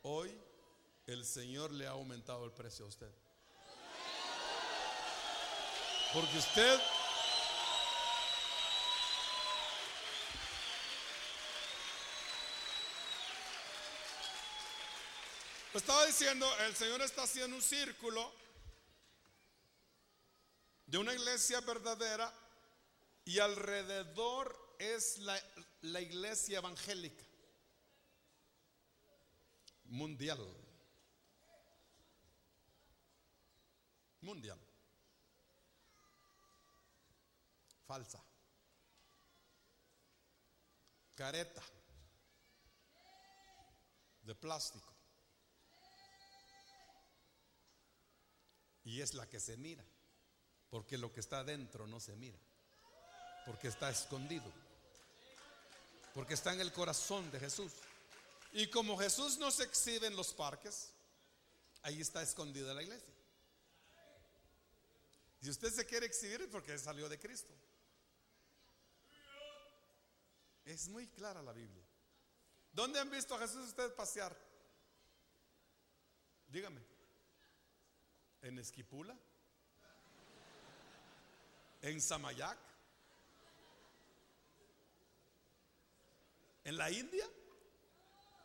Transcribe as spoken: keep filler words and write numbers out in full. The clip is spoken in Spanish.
hoy el Señor le ha aumentado el precio a usted. Porque usted lo estaba diciendo, el Señor está haciendo un círculo de una iglesia verdadera y alrededor es la, la iglesia evangélica mundial. Mundial. Falsa. Careta. De plástico. Y es la que se mira. Porque lo que está adentro no se mira. Porque está escondido. Porque está en el corazón de Jesús. Y como Jesús no se exhibe en los parques, ahí está escondida la iglesia. Si usted se quiere exhibir es porque salió de Cristo. Es muy clara la Biblia. ¿Dónde han visto a Jesús ustedes pasear? Dígame. ¿En Esquipula? ¿En Samayac? ¿En la India?